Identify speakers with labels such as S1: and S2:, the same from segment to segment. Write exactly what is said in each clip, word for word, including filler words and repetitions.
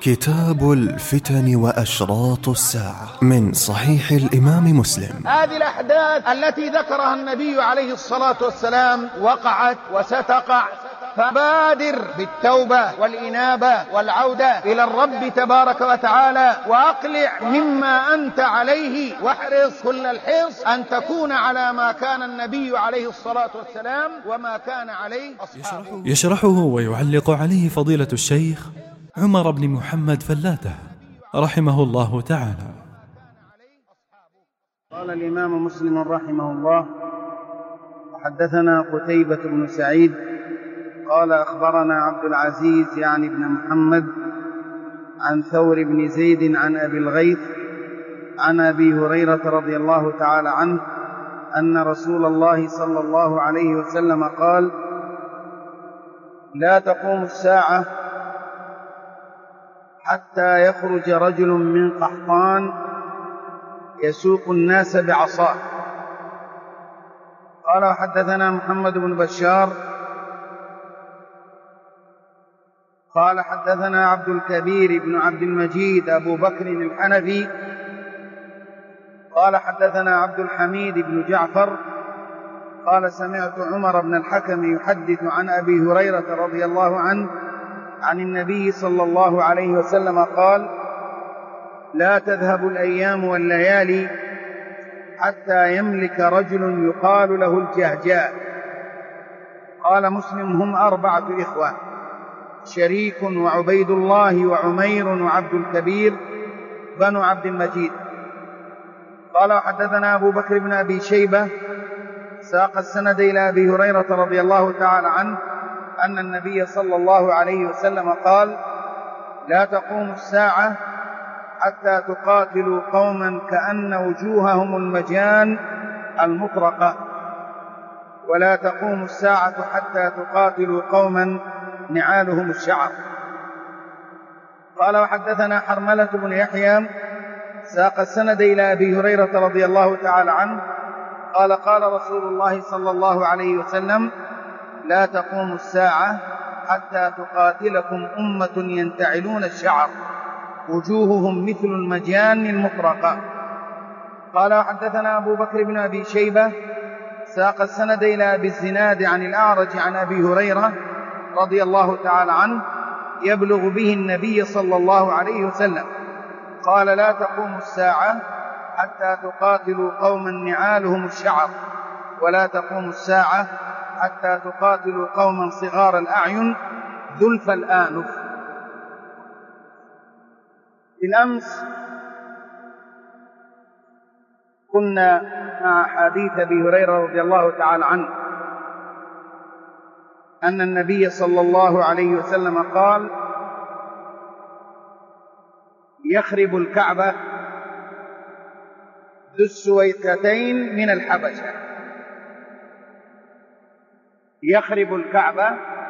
S1: كتاب الفتن وأشراط الساعة من صحيح الإمام مسلم.
S2: هذه الأحداث التي ذكرها النبي عليه الصلاة والسلام وقعت وستقع، فبادر بالتوبة والإنابة والعودة إلى الرب تبارك وتعالى، وأقلع مما أنت عليه، واحرص كل الحرص أن تكون على ما كان النبي عليه الصلاة والسلام وما كان عليه أصحابه.
S3: يشرحه ويعلق عليه فضيلة الشيخ عمر بن محمد فلاتة رحمه الله تعالى.
S4: قال الإمام مسلم رحمه الله: حدثنا قتيبة بن سعيد قال أخبرنا عبد العزيز يعني بن محمد عن ثور بن زيد عن أبي الغيث عن أبي هريرة رضي الله تعالى عنه أن رسول الله صلى الله عليه وسلم قال: لا تقوم الساعة حتى يخرج رجل من قحطان يسوق الناس بعصاه. قال: وحدثنا محمد بن بشار قال حدثنا عبد الكبير بن عبد المجيد أبو بكر الحنفي قال حدثنا عبد الحميد بن جعفر قال: سمعت عمر بن الحكم يحدث عن أبي هريرة رضي الله عنه عن النبي صلى الله عليه وسلم قال: لا تذهب الأيام والليالي حتى يملك رجل يقال له الجهجاء. قال مسلم: هم أربعة إخوة: شريك وعبيد الله وعمير وعبد الكبير بنو عبد المجيد. قال: وحدثنا أبو بكر بن أبي شيبة ساق السند إلى أبي هريرة رضي الله تعالى عنه أن النبي صلى الله عليه وسلم قال: لا تقوم الساعة حتى تقاتلوا قوما كأن وجوههم المجان المطرقة، ولا تقوم الساعة حتى تقاتلوا قوما نعالهم الشعر. قال: وحدثنا حرملة بن يحيى ساق السند إلى أبي هريرة رضي الله تعالى عنه قال: قال رسول الله صلى الله عليه وسلم: لا تقوم الساعة حتى تقاتلكم أمة ينتعلون الشعر وجوههم مثل المجان المطرقة. قال: وحدثنا أبو بكر بن أبي شيبة ساق السند إلى أبي الزناد عن الأعرج عن أبي هريرة رضي الله تعالى عنه يبلغ به النبي صلى الله عليه وسلم قال: لا تقوم الساعة حتى تقاتلوا قوما نعالهم الشعر، ولا تقوم الساعة حتى تقاتلوا قوما صغار الأعين ذلف الآنف. بالأمس كنا مع حديث أبي هريرة رضي الله تعالى عنه أن النبي صلى الله عليه وسلم قال: يخرب الكعبة ذو السويقتين من الحبشة. يخرب الكعبة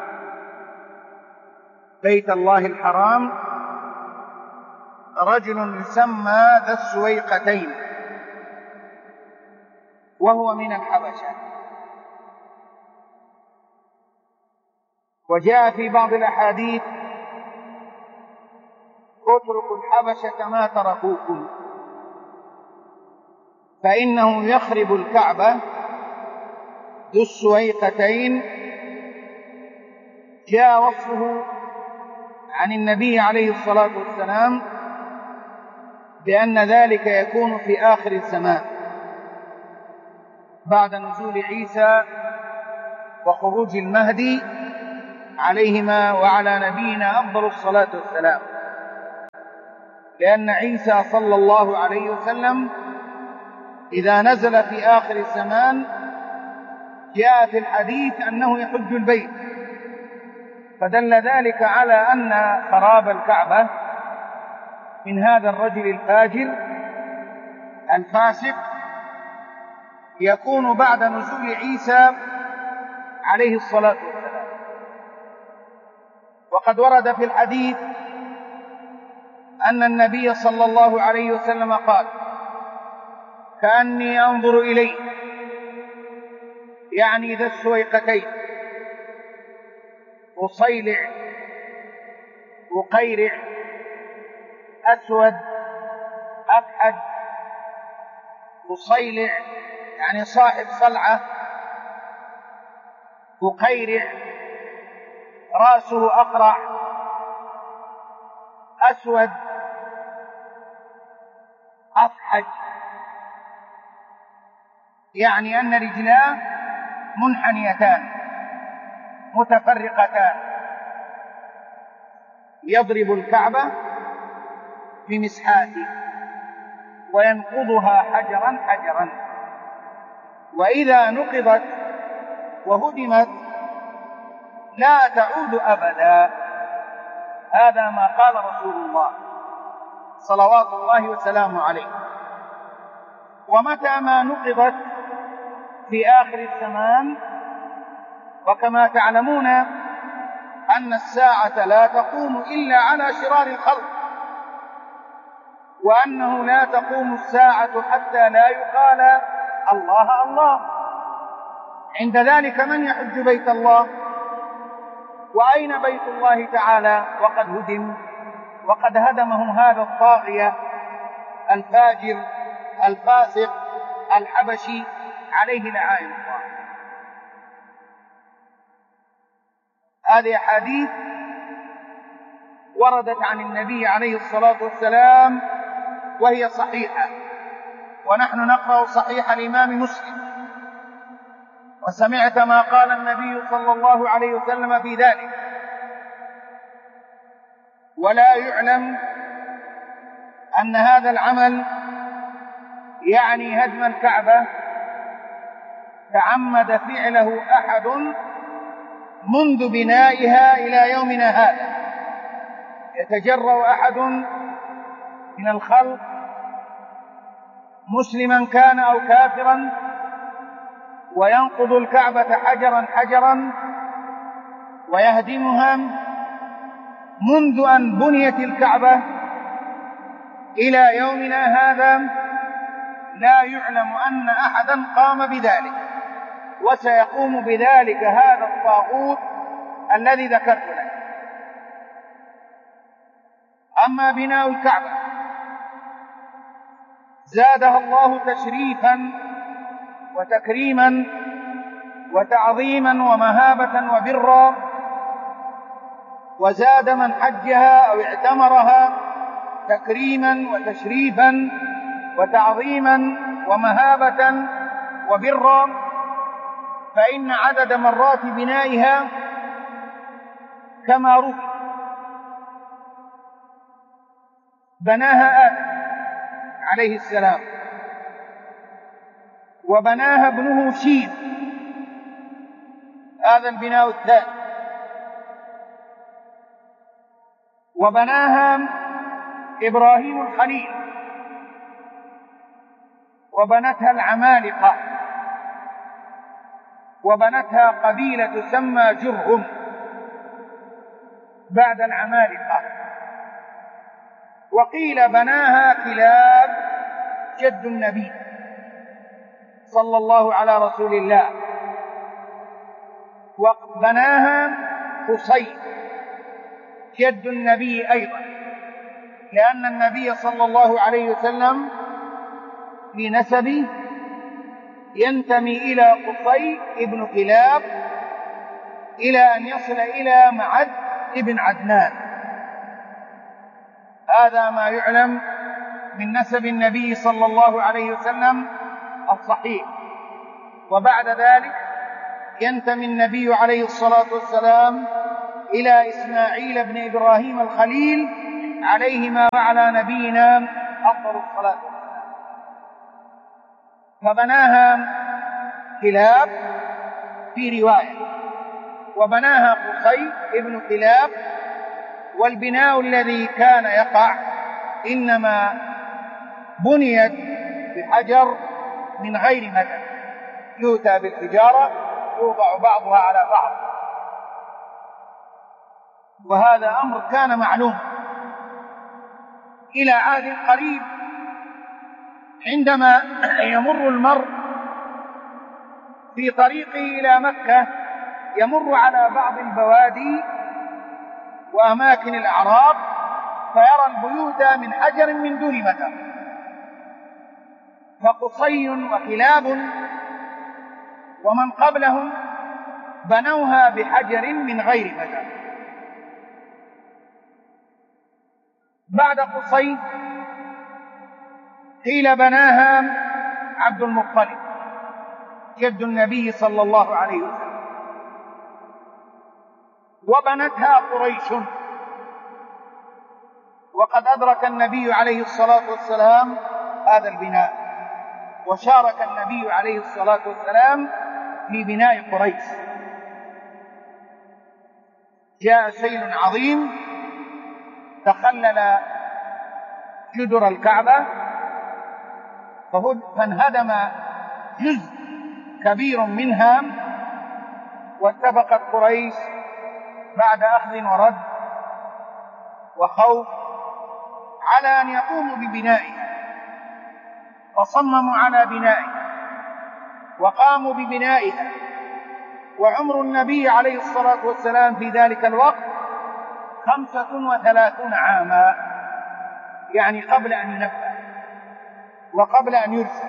S4: بيت الله الحرام رجل يسمى ذا السويقتين وهو من الحبشة. وجاء في بعض الأحاديث: اتركوا الحبشة ما تركوكم فإنه يخرب الكعبة ذو السويقتين. جاء وصفه عن النبي عليه الصلاة والسلام بأن ذلك يكون في آخر الزمان بعد نزول عيسى وخروج المهدي عليهما وعلى نبينا أفضل الصلاة والسلام، لأن عيسى صلى الله عليه وسلم إذا نزل في آخر الزمان جاء في الحديث أنه يحج البيت، فدل ذلك على أن خراب الكعبة من هذا الرجل الفاجر الفاسق يكون بعد نزول عيسى عليه الصلاة والسلام. وقد ورد في الحديث أن النبي صلى الله عليه وسلم قال: كأني أنظر إليه، يعني ذا السويقتين، أصيلع وقيرع أسود أفحج مصيلع يعني صاحب صلعة مقيرع رأسه أقرع أسود أفحج يعني أن رجلاه منحنيتان متفرقتان يضرب الكعبة بمسحاته وينقضها حجرا حجرا، وإذا نقضت وهدمت لا تعود أبدا. هذا ما قال رسول الله صلوات الله وسلامه عليه. ومتى ما نقضت في آخر الزمان، وكما تعلمون أن الساعة لا تقوم إلا على شرار الخلق، وأنه لا تقوم الساعة حتى لا يقال الله الله. عند ذلك من يحج بيت الله؟ وأين بيت الله تعالى وقد هدم وقد هدمه هذا الطاغية الفاجر الفاسق الحبشي عليه لعائن الله. هذه حديث وردت عن النبي عليه الصلاة والسلام وهي صحيحة، ونحن نقرأ صحيح الإمام مسلم. وسمعت ما قال النبي صلى الله عليه وسلم في ذلك. ولا يعلم أن هذا العمل يعني هدم الكعبة تعمد فعله أحد منذ بنائها إلى يومنا هذا. يتجرأ أحد من الخلق مسلما كان أو كافرا وينقض الكعبة حجرا حجرا ويهدمها منذ أن بنيت الكعبة إلى يومنا هذا. لا يعلم أن أحدا قام بذلك، وسيقوم بذلك هذا الطاغوت الذي ذكرت لك. أما بناء الكعبة زادها الله تشريفا وتكريما وتعظيما ومهابة وبرا، وزاد من حجها أو اعتمرها تكريما وتشريفا وتعظيما ومهابة وبرا، فإن عدد مرات بنائها كما روي بناها آدم عليه السلام، وبناها ابنه شيث، هذا البناء الثاني، وبناها إبراهيم الخليل، وبنتها العمالقة، وبنتها قبيلة تسمى جرهم بعد العمالقة. وقيل بناها كلاب جد النبي صلى الله على رسول الله، وبناها قصي جد النبي أيضا، لأن النبي صلى الله عليه وسلم في نسبه ينتمي إلى قصي ابن كلاب إلى أن يصل إلى معد ابن عدنان. هذا ما يعلم من نسب النبي صلى الله عليه وسلم الصحيح. وبعد ذلك ينتمي النبي عليه الصلاة والسلام إلى إسماعيل بن إبراهيم الخليل عليهما وعلى نبينا أفضل الصلاة والسلام. فبناها كلاب في رواية، وبناها قصي ابن كلاب. والبناء الذي كان يقع إنما بنيت بحجر من غير مدد، يؤتى بالحجارة يوضع بعضها على بعض، وهذا أمر كان معلوم إلى عهد قريب. عندما يمر المرء في طريقه إلى مكة يمر على بعض البوادي وأماكن الأعراب
S2: فيرى البيوت من حجر من دون متر، فقصي وكلاب ومن قبلهم بنوها بحجر من غير متر. بعد قصي قيل بناها عبد المطلب جد النبي صلى الله عليه وسلم، وبنتها قريش، وقد أدرك النبي عليه الصلاة والسلام هذا البناء، وشارك النبي عليه الصلاة والسلام في بناء قريش. جاء سيل عظيم تخلل جدر الكعبة فانهدم جزء كبير منها، واتفقت قريش بعد أخذ ورد وخوف على أن يقوموا ببنائها، فصمموا على بنائها وقاموا ببنائها. وعمر النبي عليه الصلاة والسلام في ذلك الوقت خمسة وثلاثون عاما، يعني قبل أن ينبأ وقبل أن يرسل.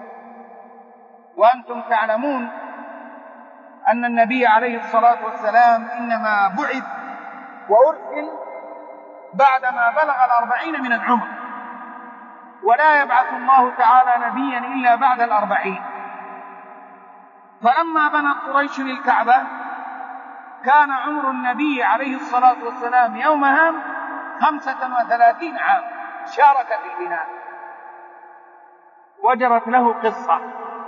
S2: وأنتم تعلمون أن النبي عليه الصلاة والسلام إنما بعث وأرسل بعدما بلغ الأربعين من العمر، ولا يبعث الله تعالى نبيا إلا بعد الأربعين. فلما بنت قريش للكعبة كان عمر النبي عليه الصلاة والسلام يومها خمسة وثلاثين عام، شارك في البناء. وجرت له قصة،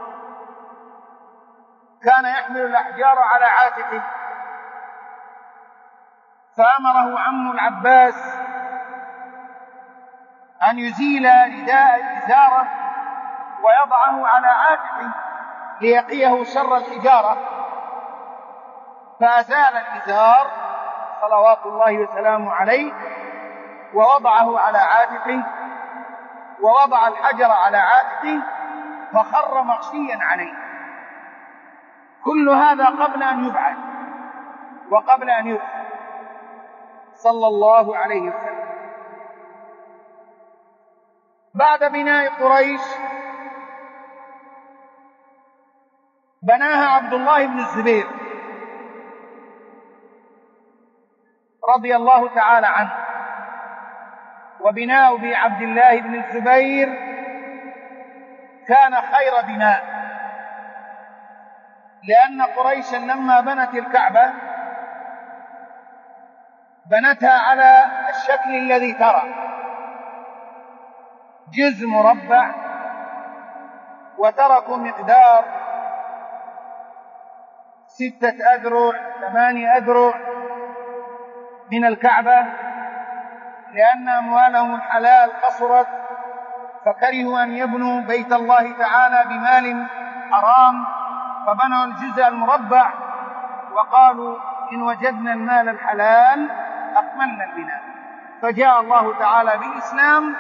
S2: كان يحمل الأحجار على عاتقه، فأمره عم العباس أن يزيل رداء إزاره ويضعه على عاتقه ليقيه شر الحجارة، فأزال الإزار صلوات الله وسلامه عليه ووضعه على عاتقه، ووضع الحجر على عاتقه فخر مغشيا عليه. كل هذا قبل أن يبعث وقبل أن يرسل صلى الله عليه وسلم. بعد بناء قريش بناها عبد الله بن الزبير رضي الله تعالى عنه. وبناء بعبد الله بن الزبير كان خير بناء، لأن قريشا لما بنت الكعبة بنتها على الشكل الذي ترى، جزء مربع، وتركوا مقدار ستة أذرع ثمانية أذرع من الكعبة، لأن أموالهم الحلال قصرت، فكرهوا أن يبنوا بيت الله تعالى بمال حرام، فبنوا الجزء المربع وقالوا إن وجدنا المال الحلال أكملنا البناء. فجاء الله تعالى بالإسلام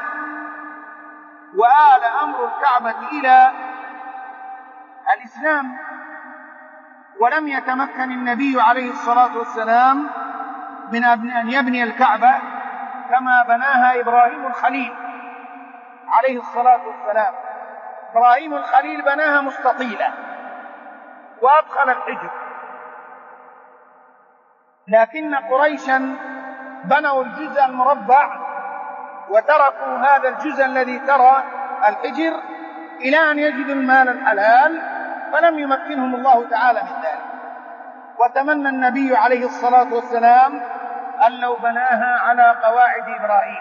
S2: وآل أمر الكعبة إلى الإسلام، ولم يتمكن النبي عليه الصلاة والسلام من أن يبني الكعبة كما بناها إبراهيم الخليل عليه الصلاة والسلام. إبراهيم الخليل بناها مستطيلة وأدخل الحجر، لكن قريشا بنوا الجزء المربع وتركوا هذا الجزء الذي ترى الحجر إلى أن يجدوا المال الحلال، فلم يمكنهم الله تعالى من ذلك. وتمنى النبي عليه الصلاة والسلام أن لو بناها على قواعد إبراهيم.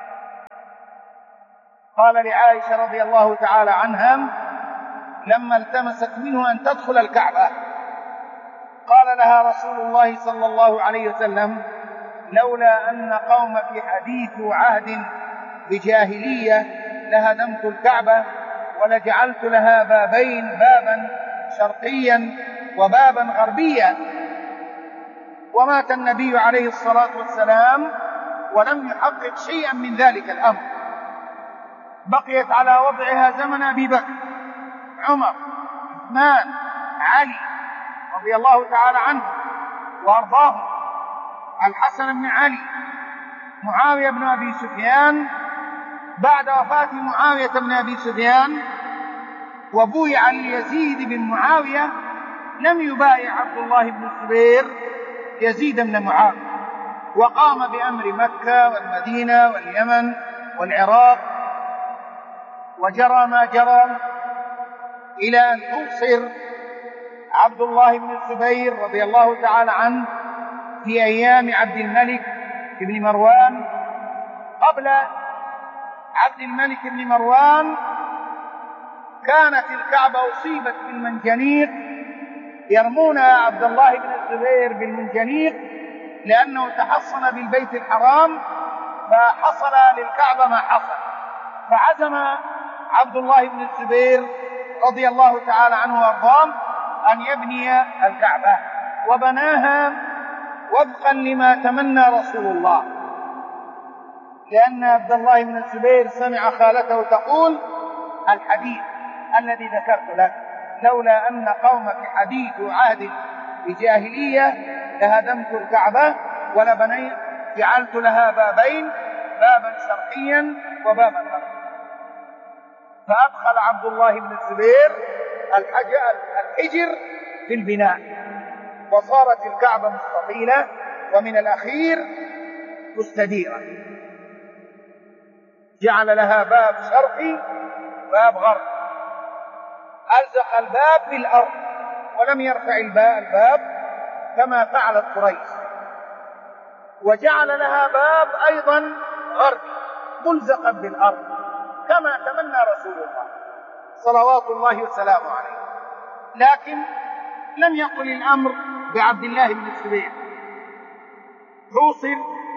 S2: قال لعائشة رضي الله تعالى عنها لما التمست منه أن تدخل الكعبة، قال لها رسول الله صلى الله عليه وسلم لولا أن قوم في حديث عهد بجاهلية لهدمت الكعبة ولجعلت لها بابين، بابا شرقيا وبابا غربيا. ومات النبي عليه الصلاة والسلام ولم يحقق شيئا من ذلك الأمر، بقيت على وضعها زمن أبي بكر، عمر، عثمان، علي رضي الله تعالى عنه وأرضاهم، الحسن بن علي معاوية بن أبي سفيان بعد وفاة معاوية بن أبي سفيان وبويع ليزيد بن معاوية لم يبايع عبد الله بن الزبير يزيد بن معاوية، وقام بأمر مكة والمدينة واليمن والعراق، وجرى ما جرى إلى أن أوصر عبد الله بن الزبير رضي الله تعالى عنه في أيام عبد الملك بن مروان. قبل عبد الملك بن مروان كانت الكعبة أصيبت بالمنجنيق، يرمون عبد الله بن الزبير بالمنجنيق لأنه تحصن بالبيت الحرام، فحصل للكعبة ما حصل، فعزم عبد الله بن الزبير رضي الله تعالى عنه وارضاه أن يبني الكعبة، وبناها وفقا لما تمنى رسول الله، لأن عبد الله بن الزبير سمع خالته تقول الحديث الذي ذكرت لك: لولا أن قومك حديث عهد بجاهلية لهدمت الكعبة ولبنيت، جعلت لها بابين، بابا شرقيا وبابا غربيا. فأدخل عبد الله بن الزبير الحجر في البناء، وصارت الكعبة مستطيلة ومن الأخير مستديرة، جعل لها باب شرقي وباب غربي، ألزق الباب بالأرض ولم يرفع الباب كما فعلت قريش، وجعل لها باب أيضا غربي ملزقا بالأرض كما تمنى رسول الله صلوات الله وسلامه عليه. لكن لم يقل الأمر بعبد الله بن الزبير، حوصر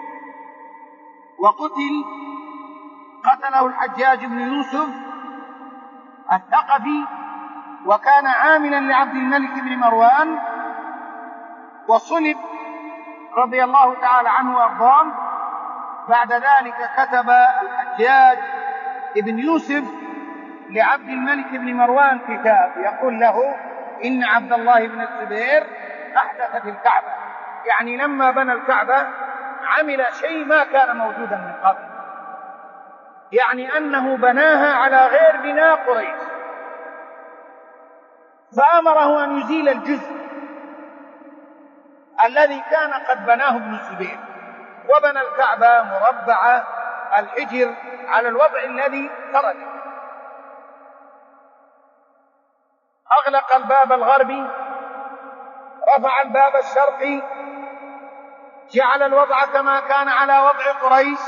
S2: وقتل، قتله الحجاج بن يوسف الثقفي، وكان عاملا لعبد الملك بن مروان، وصلب رضي الله تعالى عنه وارضاه. بعد ذلك كتب الحجاج بن يوسف لعبد الملك بن مروان كتاب يقول له إن عبد الله بن الزبير أحدث في الكعبة، يعني لما بنى الكعبة عمل شيء ما كان موجودا من قبل، يعني أنه بناها على غير بناء قريش، فأمره أن يزيل الجزء الذي كان قد بناه ابن الزبير، وبنى الكعبة مربعة الحجر على الوضع الذي تركه. أغلق الباب الغربي، رفع الباب الشرقي، جعل الوضع كما كان على وضع قريش،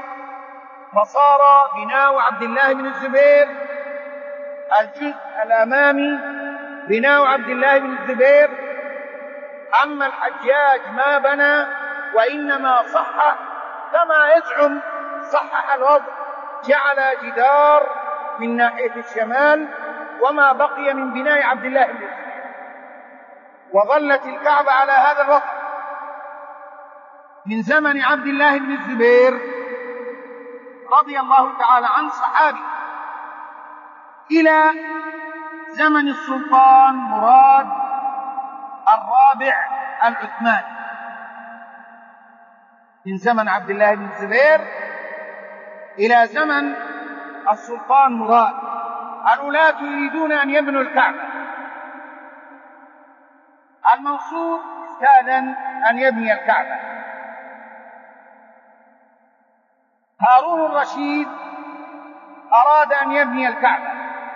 S2: فصار بناء عبد الله بن الزبير الجزء الأمامي بناء عبد الله بن الزبير. أما الحجاج ما بنى وإنما صحح كما يزعم، صحح الوضع، جعل جدار من ناحية الشمال وما بقي من بناء عبد الله بن الزبير، وظلت الكعبة على هذا الوضع من زمن عبد الله بن الزبير رضي الله تعالى عنه صحابي إلى زمن السلطان مراد الرابع العثماني. من زمن عبد الله بن الزبير إلى زمن السلطان مراد، الولاة يريدون أن يبنوا الكعبة. المنصور استأذن أن يبني الكعبة، هارون الرشيد أراد أن يبني الكعبة،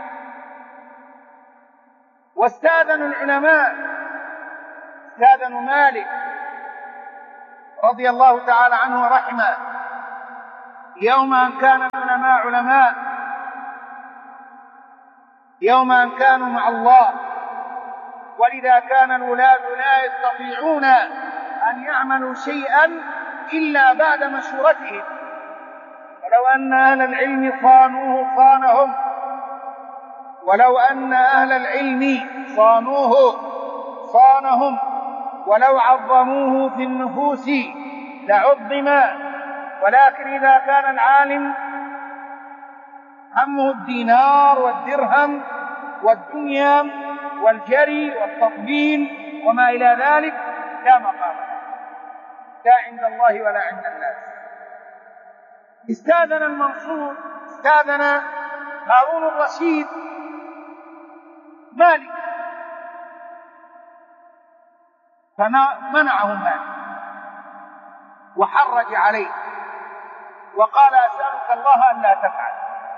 S2: واستأذنوا العلماء، استأذنوا مالك رضي الله تعالى عنه ورحمه يوم أن كان العلماء علماء، يوم أن كانوا مع الله، ولذا كان الولاة لا يستطيعون أن يعملوا شيئا إلا بعد مشورتهم، ولو أن أهل العلم صانوه صانهم، ولو أن أهل العلم صانوه صانهم، ولو عظموه في النفوس لعظم، ولكن إذا كان العالم همه الدينار والدرهم والدنيا والجري والتطبيل وما إلى ذلك لا مقام له، لا عند الله ولا عند الناس. استاذن المنصور استاذن هارون الرشيد مالك فمنعه مالك وحرج عليه وقال أسألك الله أن لا تفعل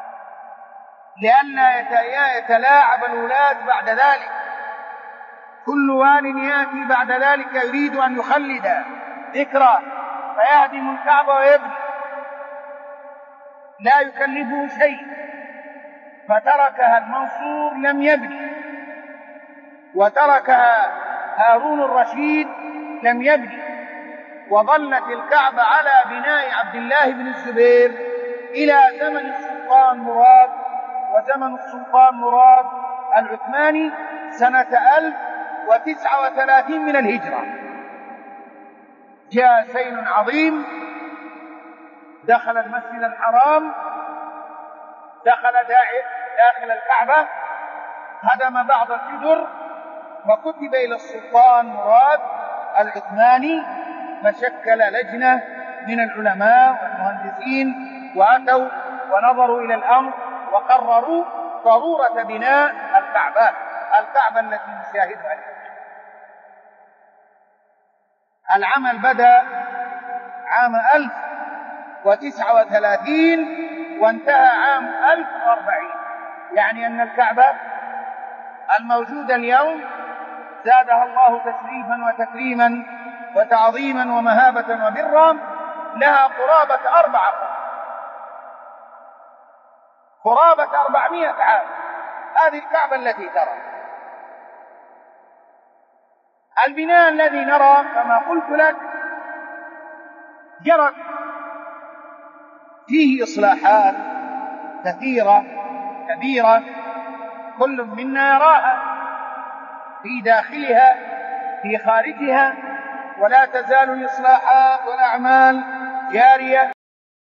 S2: لئلا يتلاعب الولاة بعد ذلك، كل وال يأتي بعد ذلك يريد أن يخلد ذكرى فيهدم الكعبة ويبني لا يكلفه شيء، فتركها المنصور لم يبني، وتركها هارون الرشيد لم يبني، وظلت الكعبة على بناء عبد الله بن الزبير إلى زمن السلطان مراد، وزمن السلطان مراد العثماني سنة ألف وتسعة وثلاثين من الهجرة. جاء سيل عظيم دخل المسجد الحرام، دخل داخل الكعبة، هدم بعض الجدر، وكتب إلى السلطان مراد العثماني، فشكل لجنة من العلماء والمهندسين وأتوا ونظروا إلى الأمر وقرروا ضرورة بناء الكعبة الكعبة التي نشاهدها اليوم. العمل بدأ عام ألف وتسعة وثلاثين وانتهى عام ألف وأربعين، يعني أن الكعبة الموجودة اليوم زادها الله تشريفا وتكريما وتعظيما ومهابة وبرا لها قرابة أربعة قرابة أربعمائة عام. هذه الكعبة التي ترى. البناء الذي نرى كما قلت لك جرت فيه إصلاحات كثيرة كبيرة كل منا يراها في داخلها في خارجها، ولا تزال الإصلاحات والأعمال جارية